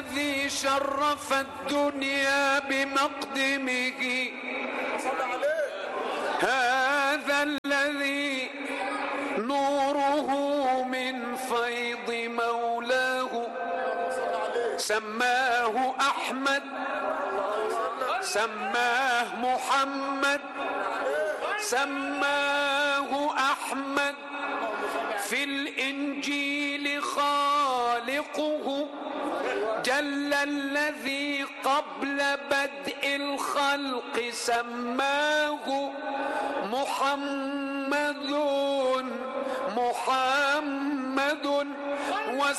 الذي شرف الدنيا بمقدمه، هذا الذي نوره من فيض مولاه، سماه أحمد، سماه محمد، سماه أحمد في الإنجيل خالقه، جل الذي قبل بدء الخلق سماه محمد، محمد